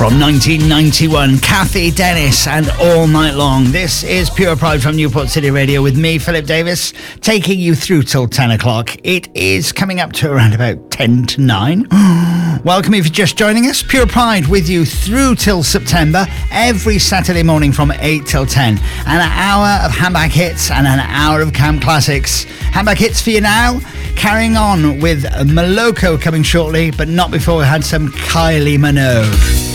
From 1991, Kathy Dennis and All Night Long. This is Pure Pride from Newport City Radio with me, Philip Davis, taking you through till 10 o'clock. It is coming up to around about 10 to 9. Welcome if you're just joining us. Pure Pride with you through till September, every Saturday morning from 8 till 10. An hour of handbag hits and an hour of camp classics. Handbag hits for you now. Carrying on with Moloko coming shortly, but not before we had some Kylie Minogue.